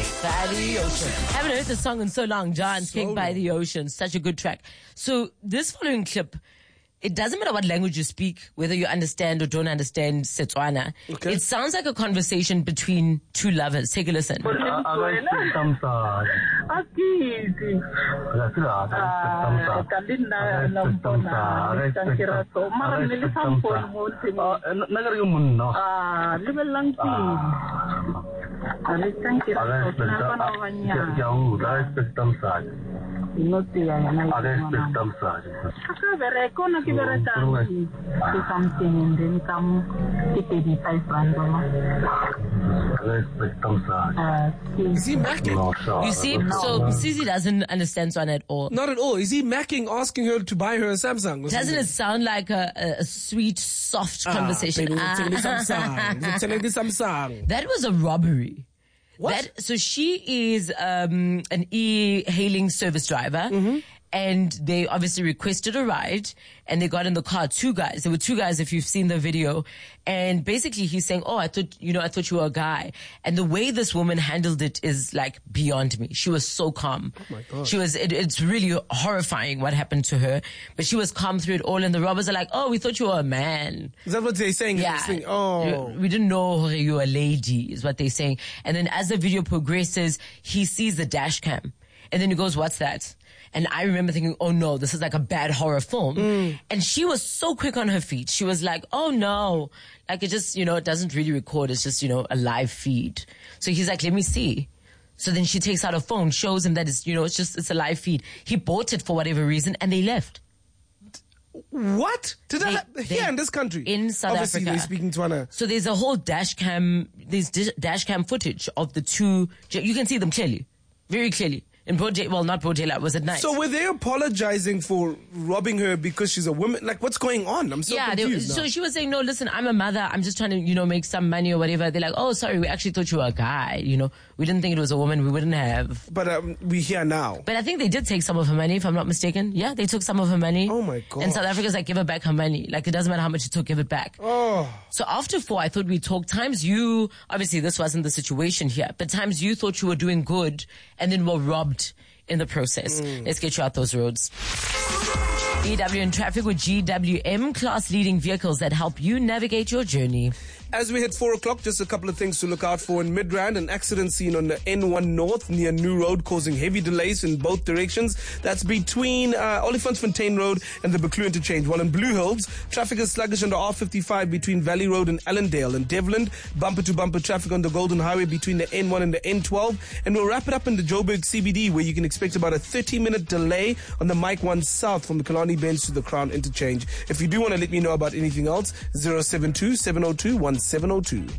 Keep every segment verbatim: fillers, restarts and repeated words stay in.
by the Ocean. Haven't heard the song in so long. Giants So Cake by long. the Ocean. Such a good track. So this following clip, it doesn't matter what language you speak, whether you understand or don't understand Setswana. Okay. It sounds like a conversation between two lovers. Take a listen. Is he macking? You see, so Sisi doesn't understand Swana at all. Not at all. Is he macking, asking her to buy her a Samsung? Or Doesn't something? it sound like a, a, a sweet, soft Ah, conversation? baby, Ah. tell me Samsung. Tell me Samsung. That was a robbery. What? That, so she is um, an e-hailing service driver. Mm-hmm. And they obviously requested a ride, and they got in the car, two guys. There were two guys, if you've seen the video. And basically he's saying, oh, I thought, you know, I thought you were a guy. And the way this woman handled it is like beyond me. She was so calm. Oh my God. She was, it, it's really horrifying what happened to her. But she was calm through it all. And the robbers are like, oh, we thought you were a man. Is that what they're saying? Yeah. They're saying, oh. We didn't know you were a lady, is what they're saying. And then as the video progresses, he sees the dash cam. And then he goes, what's that? And I remember thinking, oh no, this is like a bad horror film. Mm. And she was so quick on her feet. She was like, oh no. Like it just, you know, it doesn't really record. It's just, you know, a live feed. So he's like, let me see. So then she takes out her phone, shows him that it's, you know, it's just, it's a live feed. He bought it for whatever reason and they left. What? Did They- that they- here in this country? in South Obviously, Africa. they're speaking Tswana. So there's a whole dash cam, there's di- dash cam footage of the two, you can see them clearly, very clearly. In broad day, well, not broad daylight, was at night. So were they apologizing for robbing her because she's a woman? Like, what's going on? I'm so yeah, they, confused so now. she was saying, no, listen, I'm a mother. I'm just trying to, you know, make some money or whatever. They're like, oh, sorry, we actually thought you were a guy. You know, we didn't think it was a woman. We wouldn't have. But um, we're here now. But I think they did take some of her money, if I'm not mistaken. Yeah, they took some of her money. Oh my God. And South Africa's like, give her back her money. Like, it doesn't matter how much you took, give it back. Oh. So after four, I thought we'd talk. Times you, obviously this wasn't the situation here, but times you thought you were doing good and then were robbed in the process. Mm. Let's get you out those roads. E W in traffic with G W M, class leading vehicles that help you navigate your journey. As we hit four o'clock, just a couple of things to look out for in Midrand. An accident seen on the N one North near New Road, causing heavy delays in both directions. That's between uh, Olifantsfontein Road and the Buccleuch interchange. While in Blue Hills, traffic is sluggish on the R fifty-five between Valley Road and Allendale. And Devland, bumper-to-bumper traffic on the Golden Highway between the N one and the N twelve. And we'll wrap it up in the Joburg C B D, where you can expect about a thirty-minute delay on the Mike one South from the Kalani Bench to the Crown interchange. If you do want to let me know about anything else, zero seven two, seven oh two, one seven oh two.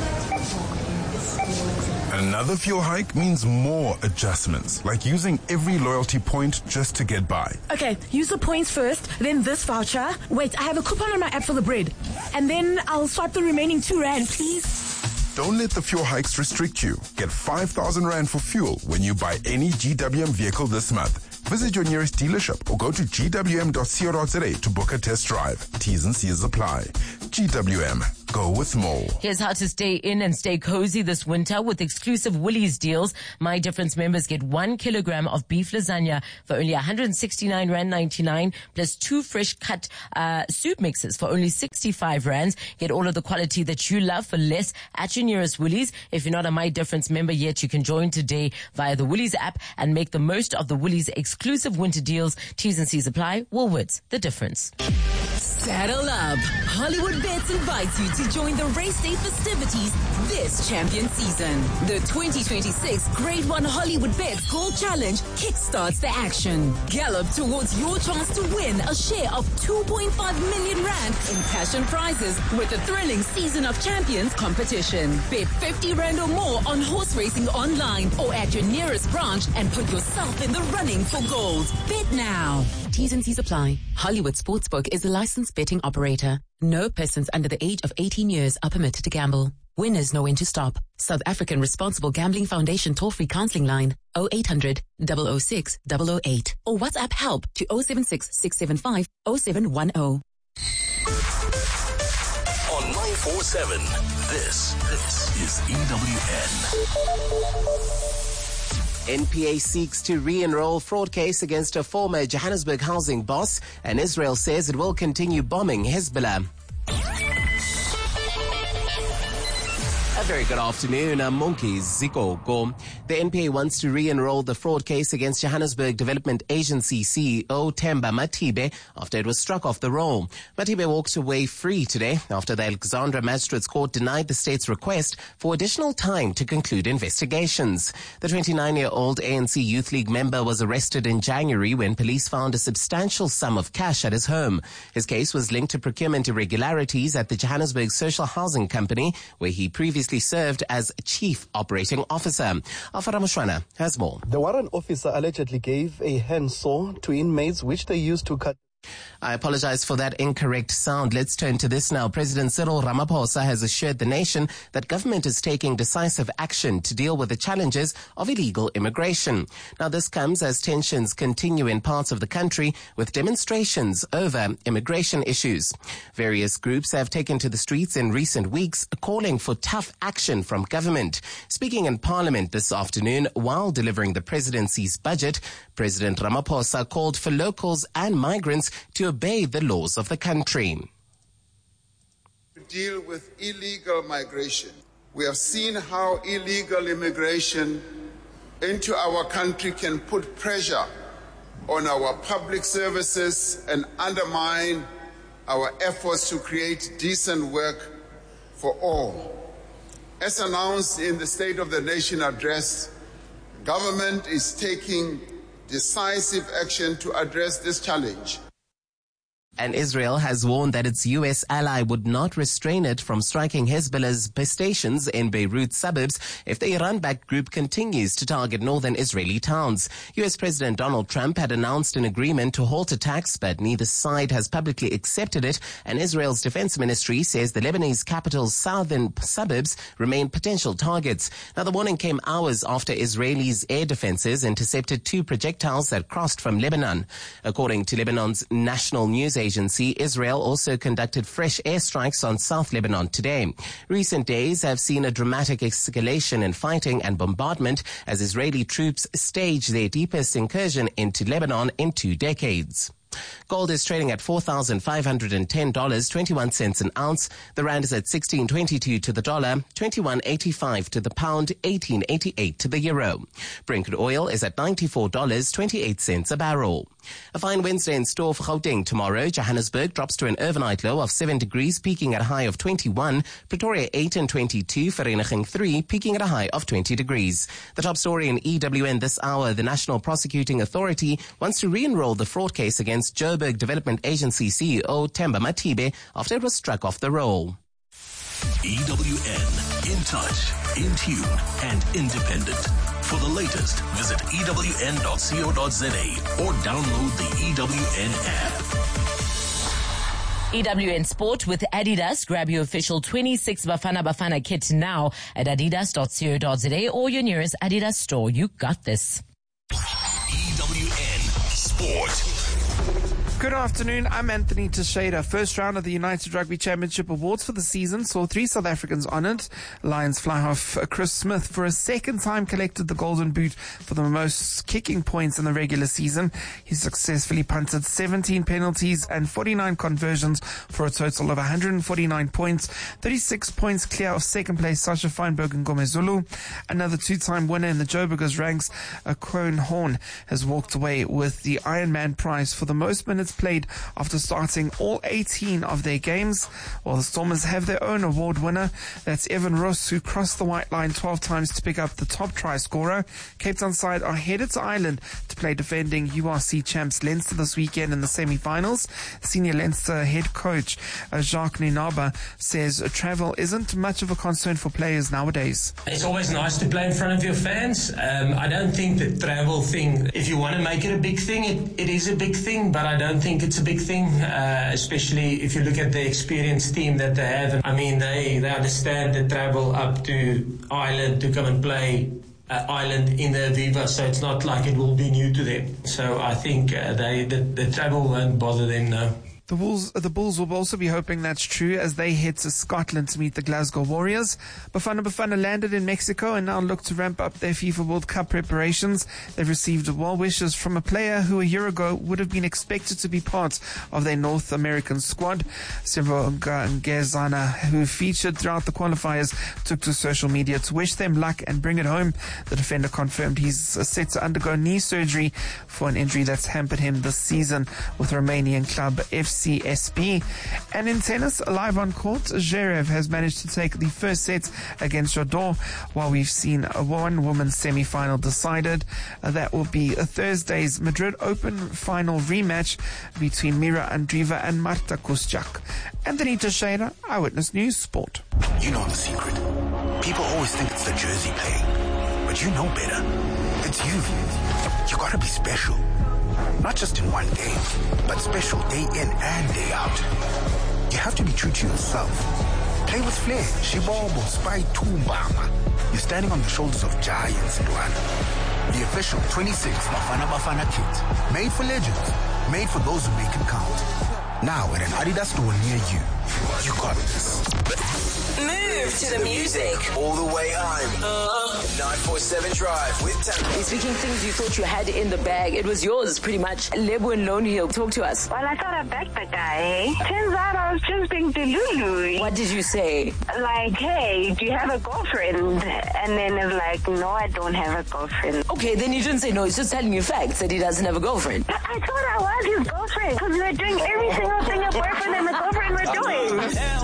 Another fuel hike means more adjustments, like using every loyalty point just to get by. Okay, use the points first, then this voucher. Wait, I have a coupon on my app for the bread. And then I'll swipe the remaining two rand, please. Don't let the fuel hikes restrict you. Get five thousand rand for fuel when you buy any G W M vehicle this month. Visit your nearest dealership or go to g w m dot co dot za to book a test drive. T's and C's apply. G W M. Go with more. Here's how to stay in and stay cozy this winter with exclusive Woolies deals. My Difference members get one kilogram of beef lasagna for only one hundred sixty-nine rand ninety-nine, plus two fresh cut uh, soup mixes for only sixty-five rands. Get all of the quality that you love for less at your nearest Woolies. If you're not a My Difference member yet, you can join today via the Woolies app and make the most of the Woolies exclusive winter deals. T's and C's apply. Woolworths, the difference. Saddle up. Hollywood Bets invites you to join the race day festivities this champion season. The twenty twenty-six Grade one Hollywood Bets Gold Challenge kickstarts the action. Gallop towards your chance to win a share of two point five million rand in cash and prizes with the thrilling Season of Champions competition. Bet fifty rand or more on horse racing online or at your nearest branch and put yourself in the running for gold. Bet now. T's and C's apply. Hollywood Sportsbook is a licensed betting operator. No persons under the age of eighteen years are permitted to gamble. Winners know when to stop. South African Responsible Gambling Foundation toll-free counseling line oh eight hundred, double oh six, double oh eight or WhatsApp help to oh seven six, six seven five, oh seven one oh. On nine four seven, this, this is E W N. N P A seeks to re-enroll fraud case against a former Johannesburg housing boss, and Israel says it will continue bombing Hezbollah. A very good afternoon. I'm Monkey Zikoko. The N P A wants to re-enroll the fraud case against Johannesburg Development Agency C E O Themba Matibe after it was struck off the roll. Matibe walked away free today after the Alexandra Magistrates Court denied the state's request for additional time to conclude investigations. The twenty-nine-year-old A N C Youth League member was arrested in January when police found a substantial sum of cash at his home. His case was linked to procurement irregularities at the Johannesburg Social Housing Company, where he previously served as Chief Operating Officer. Alfa Ramushwana has more. The warrant officer allegedly gave a handsaw to inmates which they used to cut. I apologize for that incorrect sound. Let's turn to this now. President Cyril Ramaphosa has assured the nation that government is taking decisive action to deal with the challenges of illegal immigration. Now, this comes as tensions continue in parts of the country with demonstrations over immigration issues. Various groups have taken to the streets in recent weeks calling for tough action from government. Speaking in Parliament this afternoon while delivering the presidency's budget, President Ramaphosa called for locals and migrants to obey the laws of the country. To deal with illegal migration. We have seen how illegal immigration into our country can put pressure on our public services and undermine our efforts to create decent work for all. As announced in the State of the Nation address, government is taking decisive action to address this challenge. And Israel has warned that its U S ally would not restrain it from striking Hezbollah's stations in Beirut suburbs if the Iran-backed group continues to target northern Israeli towns. U S President Donald Trump had announced an agreement to halt attacks, but neither side has publicly accepted it, and Israel's defense ministry says the Lebanese capital's southern suburbs remain potential targets. Now, the warning came hours after Israelis' air defenses intercepted two projectiles that crossed from Lebanon. According to Lebanon's national news agency, Israel also conducted fresh airstrikes on South Lebanon today. Recent days have seen a dramatic escalation in fighting and bombardment as Israeli troops stage their deepest incursion into Lebanon in two decades. Gold is trading at four thousand five hundred ten dollars and twenty-one cents an ounce. The rand is at sixteen twenty-two to the dollar, twenty-one eighty-five to the pound, eighteen eighty-eight to the euro. Brent oil is at ninety-four dollars and twenty-eight cents a barrel. A fine Wednesday in store for Gauteng tomorrow. Johannesburg drops to an overnight low of seven degrees, peaking at a high of twenty-one. Pretoria eight and twenty-two. Vereeniging three, peaking at a high of twenty degrees. The top story in E W N this hour: the National Prosecuting Authority wants to re-enroll the fraud case against Joburg Development Agency C E O Themba Matibe after it was struck off the roll. E W N, in touch, in tune, and independent. For the latest, visit E W N dot co dot za or download the E W N app. E W N Sport with Adidas. Grab your official twenty-six Bafana Bafana kit now at adidas dot co dot za or your nearest Adidas store. You got this. E W N Sport. Good afternoon, I'm Anthony Teixeira. First round of the United Rugby Championship Awards for the season saw three South Africans honoured. Lions fly-half Chris Smith for a second time collected the Golden Boot for the most kicking points in the regular season. He successfully punted seventeen penalties and forty-nine conversions for a total of one hundred forty-nine points. thirty-six points clear of second place Sasha Feinberg and Ngomezulu. Another two-time winner in the Joburgers ranks, Quone Horn, has walked away with the Ironman prize for the most minutes played after starting all eighteen of their games. While the Stormers have their own award winner. That's Evan Ross, who crossed the white line twelve times to pick up the top try scorer. Cape Town side are headed to Ireland to play defending U R C champs Leinster this weekend in the semi-finals. Senior Leinster head coach uh, Jacques Ninaba says travel isn't much of a concern for players nowadays. It's always nice to play in front of your fans. Um, I don't think the travel thing, if you want to make it a big thing, it, it is a big thing, but I don't think it's a big thing, uh, especially if you look at the experienced team that they have. I mean, they, they understand the travel up to Ireland to come and play uh, Ireland in the Aviva, so it's not like it will be new to them. So I think uh, they the, the travel won't bother them now. The Bulls, the Bulls will also be hoping that's true as they head to Scotland to meet the Glasgow Warriors. Bafana Bafana landed in Mexico and now look to ramp up their FIFA World Cup preparations. They've received well wishes from a player who a year ago would have been expected to be part of their North American squad. Sivonga Ngezana, who featured throughout the qualifiers, took to social media to wish them luck and bring it home. The defender confirmed he's set to undergo knee surgery for an injury that's hampered him this season with Romanian club F C S B. And in tennis, live on court, Zverev has managed to take the first set against Jadot, while we've seen a one-woman semi-final decided. Uh, that will be a Thursday's Madrid Open final rematch between Mira Andreeva and Marta Kuszczak. Anthony Teixeira, Eyewitness News Sport. You know the secret. People always think it's the jersey playing, but you know better. It's you. You gotta be special. Not just in one game, but special day in and day out. You have to be true to yourself. Play with flair. Shibobo, Spy, Tumbama. You're standing on the shoulders of giants, Luana. The official twenty-six Bafana Bafana kit. Made for legends. Made for those who make it count. Now at an Adidas store near you. You got this. Move to the music. All the way home. Uh, nine four seven Drive with Tango. Speaking things you thought you had in the bag, it was yours pretty much. Lebu and Lone Hill, talk to us. Well, I thought I backed the guy. Turns out I was just being delulu. What did you say? Like, hey, do you have a girlfriend? And then it's like, no, I don't have a girlfriend. Okay, then you didn't say no. He's just telling you facts that he doesn't have a girlfriend. I, I thought I was his girlfriend because we were doing every single thing a boyfriend and a girlfriend were doing.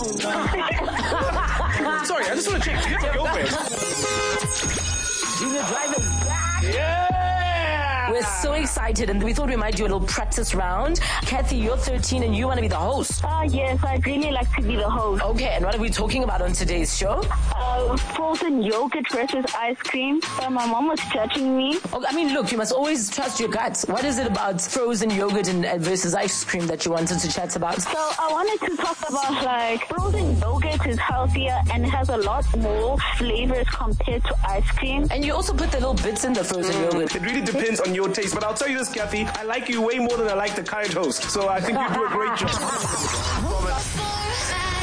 Sorry, I just want to check. Do you have a girlfriend? Junior Drive is back. Yeah! We're so excited, and we thought we might do a little practice round. Kathy, you're thirteen, and you want to be the host. Oh, uh, yes, I'd really like to be the host. Okay, and what are we talking about on today's show? Uh, frozen yogurt versus ice cream. So my mom was judging me. Oh, I mean, look, you must always trust your guts. What is it about frozen yogurt and, uh, versus ice cream that you wanted to chat about? So I wanted to talk about, like, frozen yogurt is healthier and it has a lot more flavors compared to ice cream. And you also put the little bits in the frozen mm. yogurt. It really depends on your taste, but I'll tell you this, Kathy, I like you way more than I like the current host, so I think you do a great job.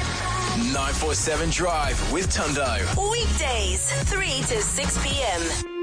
nine four seven Drive with Tundo. Weekdays, three to six p.m.